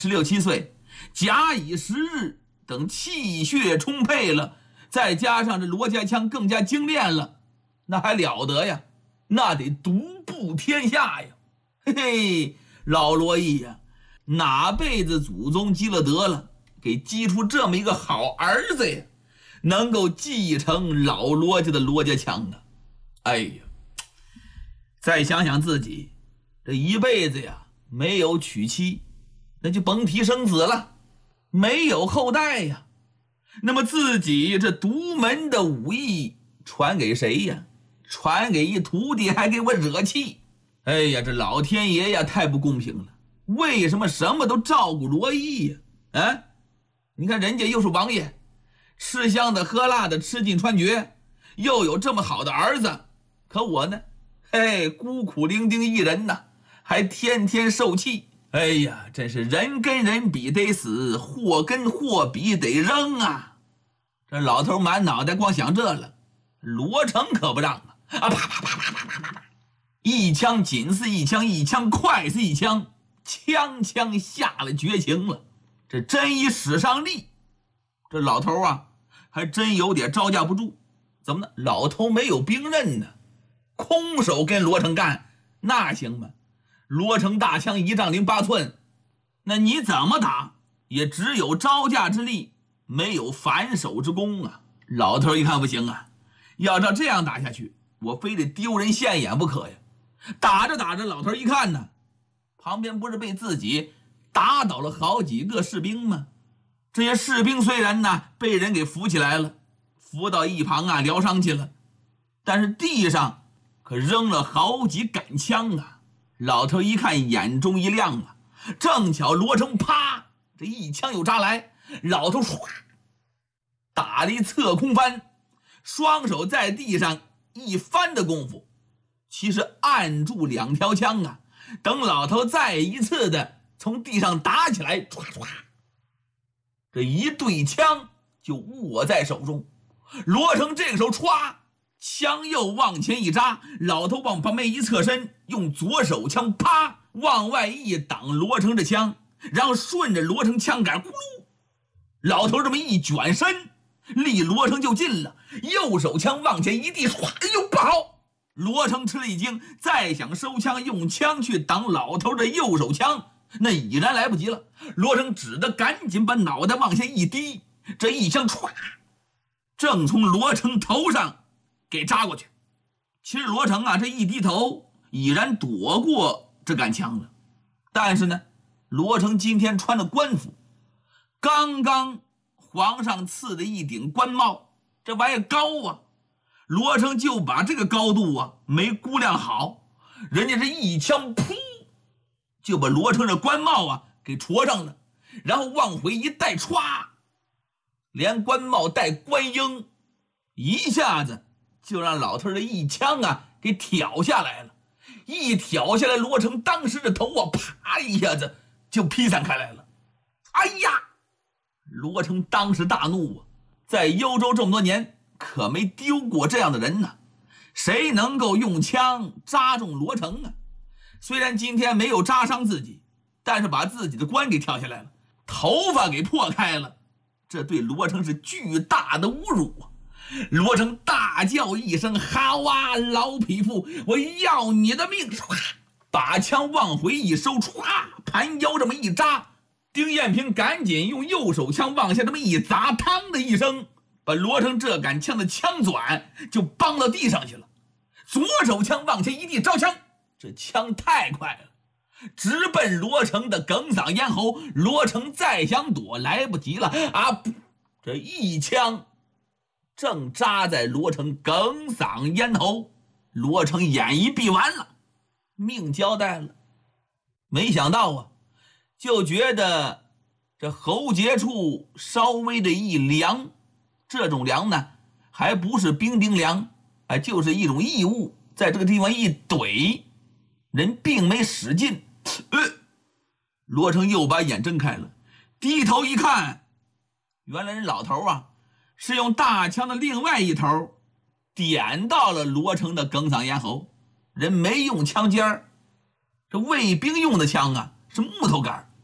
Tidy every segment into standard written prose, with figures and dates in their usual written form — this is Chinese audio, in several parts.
16、17岁，假以时日，等气血充沛了，再加上这罗家枪更加精炼了，那还了得呀？那得独步天下呀！嘿嘿，老罗毅呀，哪辈子祖宗积了德了，给积出这么一个好儿子呀，能够继承老罗家的罗家枪啊！哎呀，再想想自己这一辈子呀，没有娶妻，那就甭提生子了，没有后代呀，那么自己这独门的武艺传给谁呀？传给一徒弟还给我惹气。哎呀，这老天爷呀太不公平了，为什么什么都照顾罗毅呀？啊，你看人家又是王爷，吃香的喝辣的，吃尽穿绝，又有这么好的儿子，可我呢，嘿，孤苦伶仃一人呐，还天天受气。哎呀，真是人跟人比得死，货跟货比得扔啊！这老头满脑袋光想这了，罗成可不让啊！啊，啪啪啪啪啪啪啪，一枪紧似一枪，一枪快似一枪，枪枪下了绝情了。这真以使上力，这老头啊，还真有点招架不住。怎么呢？老头没有兵刃呢，空手跟罗成干，那行吗？罗成大枪1丈08寸，那你怎么打也只有招架之力，没有反手之功啊！老头一看不行啊，要照这样打下去，我非得丢人现眼不可呀！打着打着，老头一看呢，旁边不是被自己打倒了好几个士兵吗？这些士兵虽然呢被人给扶起来了，扶到一旁啊疗伤去了，但是地上可扔了好几杆枪啊！老头一看，眼中一亮啊，正巧罗成啪这一枪又扎来，老头唰打了一侧空翻，双手在地上一翻的功夫，其实按住2条枪啊，等老头再一次的从地上打起来，唰唰，这一对枪就握在手中。罗成这个时候歘，枪又往前一扎，老头往旁边一侧身，用左手枪啪往外一挡罗成这枪，然后顺着罗成枪杆咕噜，老头这么一卷身，离罗成就近了，右手枪往前一递，唰，哎呦不好！罗成吃了一惊，再想收枪用枪去挡老头的右手枪，那已然来不及了。罗成只得赶紧把脑袋往下一低，这一枪唰，正从罗成头上给扎过去。其实罗成啊，这一低头已然躲过这杆枪了，但是呢，罗成今天穿的官服，刚刚皇上赐的一顶官帽，这玩意儿高啊，罗成就把这个高度啊没估量好，人家这一枪噗就把罗成这官帽啊给戳上了，然后往回一带，歘，连官帽带官缨，一下子就让老头的一枪啊给挑下来了。一挑下来，罗成当时的头啊啪一下子就劈散开来了。哎呀，罗成当时大怒啊，在幽州这么多年可没丢过这样的人呢，谁能够用枪扎中罗成啊？虽然今天没有扎伤自己，但是把自己的官给挑下来了，头发给破开了，这对罗成是巨大的侮辱啊！罗成大叫一声：“好啊，老匹夫，我要你的命！”把枪往回一收，歘，盘腰这么一扎，丁彦平赶紧用右手枪往下这么一砸，嘡的一声，把罗成这杆枪的枪转就帮到地上去了。左手枪往前一递，招枪，这枪太快了，直奔罗成的哽嗓咽喉。罗成再想躲来不及了啊！这一枪正扎在罗成哽嗓咽喉，罗成眼一闭，完了，命交代了。没想到啊，就觉得这喉结处稍微的一凉，这种凉呢还不是冰冰凉，就是一种异物在这个地方一怼，人并没使劲。罗成又把眼睁开了，低头一看，原来人老头啊是用大枪的另外一头点到了罗成的哽嗓咽喉，人没用枪尖儿，这卫兵用的枪啊是木头杆，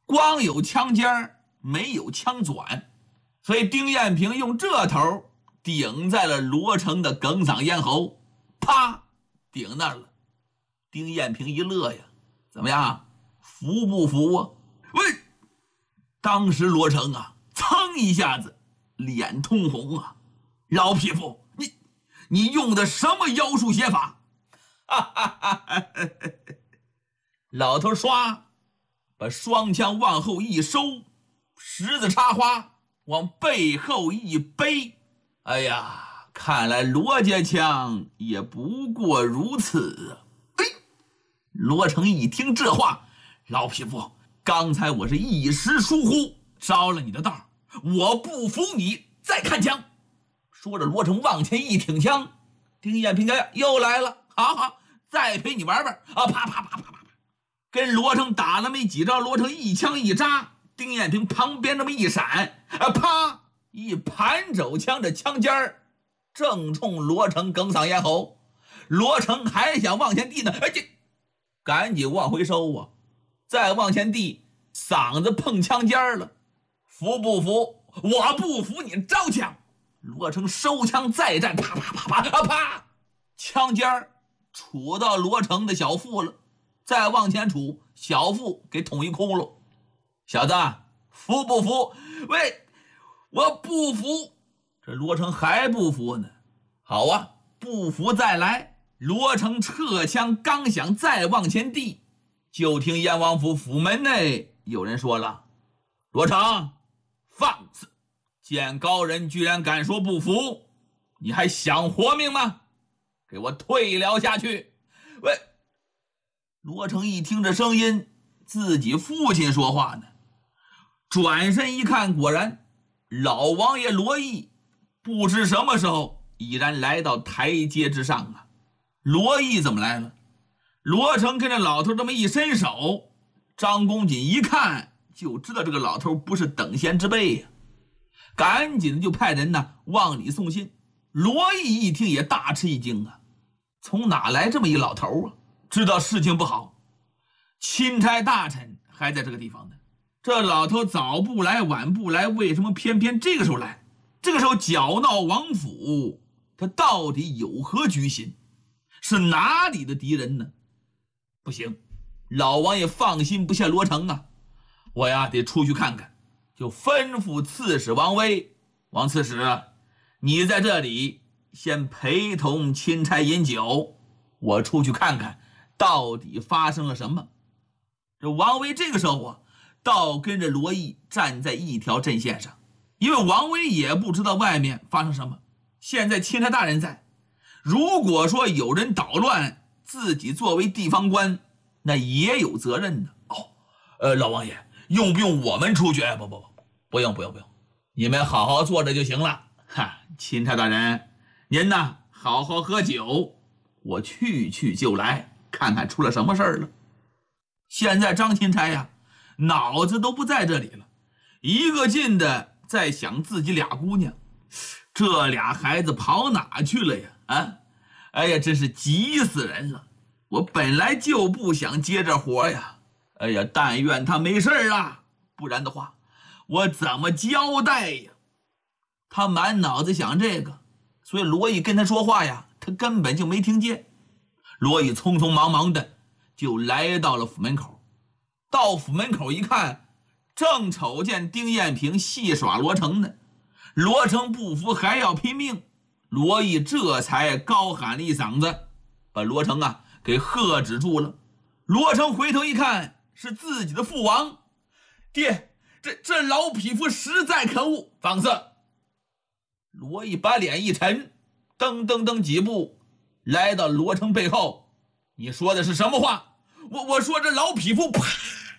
光有枪尖儿，没有枪转，所以丁彦平用这头顶在了罗成的哽嗓咽喉，啪，顶那儿了。丁彦平一乐呀，怎么样，服不服啊？喂！当时罗成啊，噌一下子脸通红啊，老匹夫，你用的什么妖术写法？哈哈哈哈！老头唰，把双枪往后一收，十字插花往背后一背。哎呀，看来罗家枪也不过如此啊！罗成一听这话，老匹夫，刚才我是一时疏忽，着了你的道，我不服你再看枪。说着，罗成往前一挺枪，丁彦平家又来了，好好，再陪你玩玩啊！啪啪啪啪啪，跟罗成打了没几招，罗成一枪一扎，丁彦平旁边这么一闪，啪，一盘肘枪的枪尖儿正冲罗成哽嗓咽喉。罗成还想往前递呢，赶紧往回收啊！再往前递，嗓子碰枪尖了。服不服？我不服你招枪！罗成收枪再战，啪啪啪啪啪，枪尖杵到罗成的小腹了。再往前杵，小腹给捅一窟窿。小子，服不服？喂，我不服！这罗成还不服呢。好啊，不服再来。罗成撤枪刚想再往前递，就听燕王府府门内有人说了：“罗成，放肆！见高人居然敢说不服，你还想活命吗？给我退了下去！”喂，罗成一听这声音，自己父亲说话呢，转身一看，果然老王爷罗毅不知什么时候已然来到台阶之上啊。罗毅怎么来了？罗成跟着老头这么一伸手，张公瑾一看就知道这个老头不是等闲之辈呀，赶紧就派人呢往里送信。罗毅一听也大吃一惊啊，从哪来这么一老头啊？知道事情不好，钦差大臣还在这个地方呢。这老头早不来晚不来，为什么偏偏这个时候来？这个时候搅闹王府，他到底有何居心？是哪里的敌人呢？不行，老王爷放心不下罗成啊，我呀得出去看看。就吩咐刺史王威：“王刺史，你在这里先陪同钦差饮酒，我出去看看到底发生了什么。”这王威这个时候啊，倒跟着罗毅站在一条阵线上，因为王威也不知道外面发生什么。现在钦差大人在，如果说有人捣乱，自己作为地方官，那也有责任的。老王爷，用不用我们出去？不用，你们好好坐着就行了。钦差大人，您呢好好喝酒，我去就来，看看出了什么事儿了。现在张钦差呀，脑子都不在这里了，一个劲的在想自己俩姑娘，这俩孩子跑哪去了呀？哎呀，真是急死人了！我本来就不想接这活呀，哎呀，但愿他没事啊，不然的话，我怎么交代呀？他满脑子想这个，所以罗毅跟他说话呀，他根本就没听见。罗毅匆匆忙忙的就来到了府门口，到府门口一看，正瞅见丁彦平戏耍罗成呢。罗成不服还要拼命，罗毅这才高喊了一嗓子，把罗成啊给喝止住了。罗成回头一看，是自己的父王。爹，这老匹夫实在可恶，放肆！罗毅把脸一沉，噔噔噔几步来到罗成背后。你说的是什么话？我说这老匹夫，啪！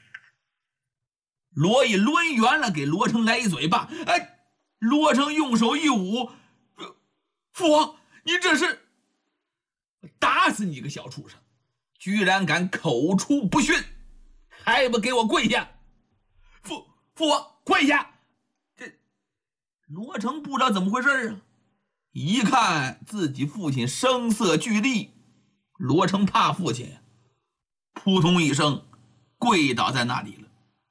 罗毅抡圆了给罗成来一嘴巴。罗成用手一捂，父王，你这是？打死你个小畜生，居然敢口出不逊，还不给我跪下！父王跪下！这罗成不知道怎么回事啊，一看自己父亲声色俱厉，罗成怕父亲，扑通一声跪倒在那里了。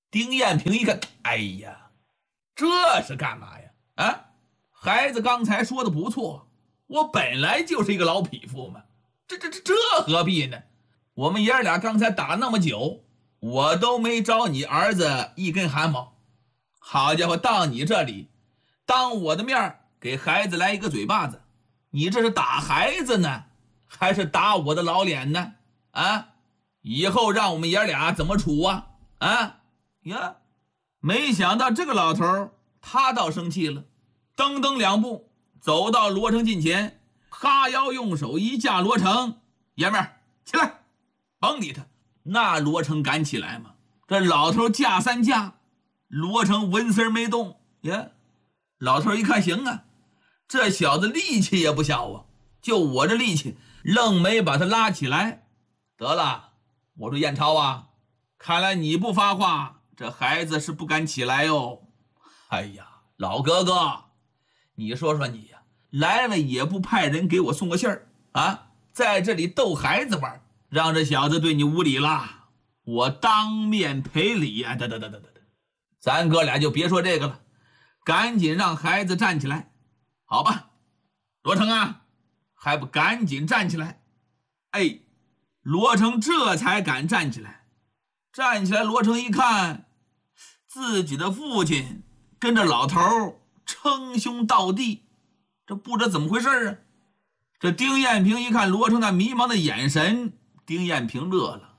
丁彦平一看，哎呀，这是干嘛呀？啊，孩子刚才说的不错，我本来就是一个老匹夫嘛，这何必呢？我们爷儿俩刚才打那么久，我都没招你儿子一根汗毛。好家伙，到你这里，当我的面给孩子来一个嘴巴子，你这是打孩子呢，还是打我的老脸呢？啊，以后让我们爷俩怎么处啊？啊呀，没想到这个老头他倒生气了，噔噔两步走到罗成近前，哈腰用手一架罗成，爷们儿起来，甭理他。那罗成敢起来吗？这老头架三架，罗成纹丝没动呀。老头一看行啊，这小子力气也不小啊，就我这力气愣没把他拉起来。得了，我说彦超啊，看来你不发话，这孩子是不敢起来哟。哎呀，老哥哥，你说说你呀，来了也不派人给我送个信儿啊，在这里逗孩子玩，让这小子对你无礼了，我当面赔礼呀！得，咱哥俩就别说这个了，赶紧让孩子站起来，好吧？罗成啊，还不赶紧站起来？哎，罗成这才敢站起来。站起来，罗成一看，自己的父亲跟着老头称兄道弟，这不知怎么回事啊。这丁彦平一看罗成那迷茫的眼神，丁彦平乐了。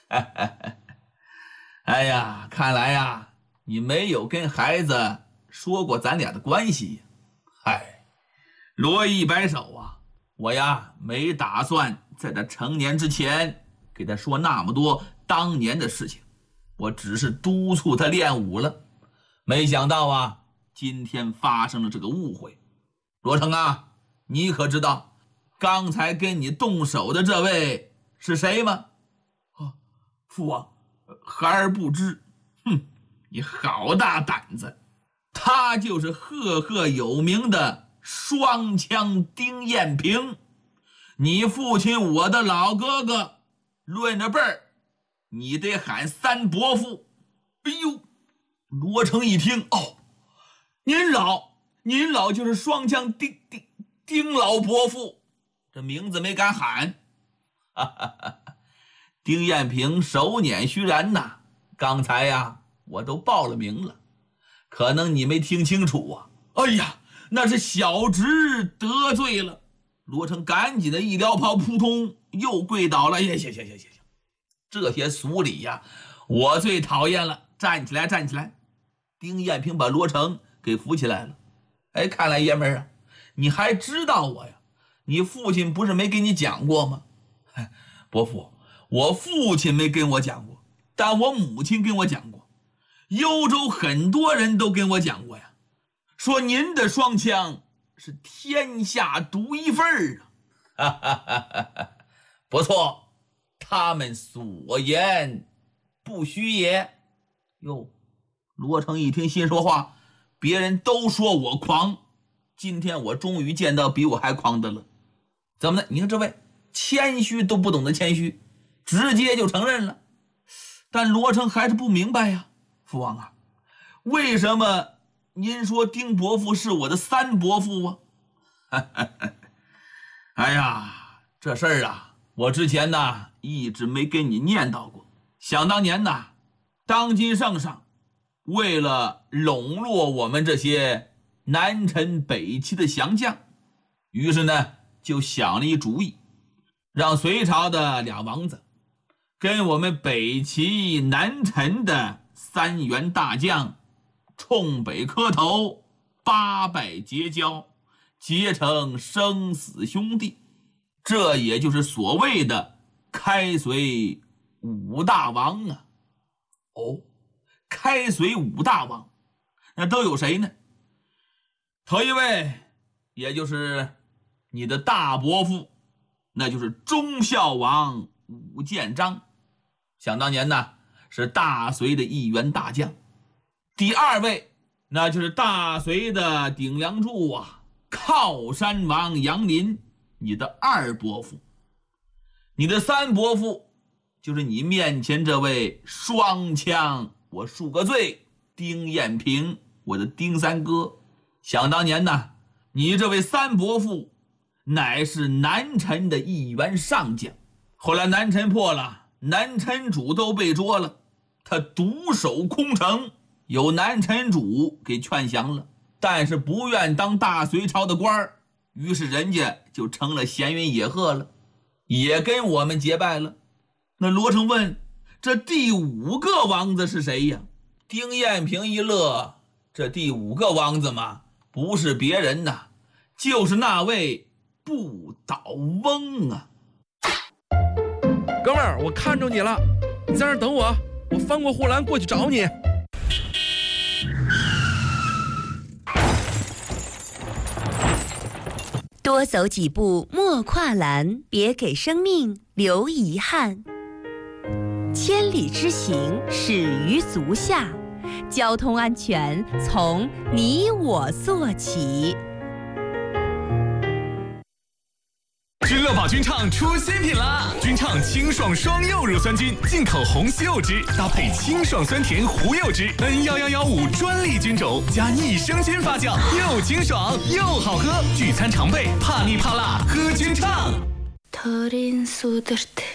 哎呀，看来呀，你没有跟孩子说过咱俩的关系。嗨，罗一摆手啊，我呀没打算在他成年之前给他说那么多当年的事情，我只是督促他练武了。没想到啊，今天发生了这个误会。罗成啊，你可知道刚才跟你动手的这位是谁吗？父王，孩儿不知。哼，你好大胆子！他就是赫赫有名的双枪丁彦平，你父亲我的老哥哥，论着辈儿，你得喊三伯父。哎呦，罗成一听，哦，您老就是双枪丁老伯父，这名字没敢喊。哈哈哈。丁彦平手捻须髯呐，刚才呀，我都报了名了，可能你没听清楚啊。哎呀，那是小侄得罪了。罗成赶紧的一撩袍，扑通又跪倒了。行，这些俗礼呀，我最讨厌了。站起来，站起来！丁彦平把罗成给扶起来了。哎，看来爷们儿啊，你还知道我呀？你父亲不是没给你讲过吗？哎，伯父。我父亲没跟我讲过，但我母亲跟我讲过，幽州很多人都跟我讲过呀，说您的双枪是天下独一份啊！不错，他们所言不虚也。哟，罗成一听心说话，别人都说我狂，今天我终于见到比我还狂的了。怎么的？你看这位谦虚都不懂得谦虚，直接就承认了。但罗成还是不明白呀，父王啊，为什么您说丁伯父是我的三伯父啊？哎呀，这事儿啊，我之前呢一直没跟你念叨过。想当年呢，当今圣上为了笼络我们这些南陈北齐的降将，于是呢就想了一主意，让隋朝的俩王子跟我们北齐南陈的三员大将冲北磕头，八拜结交，结成生死兄弟，这也就是所谓的开隋五大王啊。哦，开隋五大王那都有谁呢？头一位也就是你的大伯父，那就是忠孝王武建章，想当年呢是大隋的一员大将。第二位那就是大隋的顶梁柱啊，靠山王杨林，你的二伯父。你的三伯父就是你面前这位双枪我恕个罪，丁彦平，我的丁三哥。想当年呢，你这位三伯父乃是南陈的一员上将，后来南陈破了，南陈主都被捉了，他独守空城，有南陈主给劝降了，但是不愿当大隋朝的官儿，于是人家就成了闲云野鹤了，也跟我们结拜了。那罗成问，这第5个王子是谁呀？丁彦平一乐，这第5个王子嘛，不是别人呐，就是那位不倒翁啊。 哥们儿，我看着你了，你在那儿等我，我翻过护栏过去找你。 多走几步莫跨栏，别给生命留遗憾。千里之行始于足下，交通安全从你我做起。 君乐宝菌畅出新品啦！菌畅清爽双柚乳酸菌，进口红西柚汁搭配清爽酸甜胡柚汁 ，N11115专利菌种加益生菌发酵，又清爽又好喝。聚餐常备，怕腻怕辣，喝菌畅。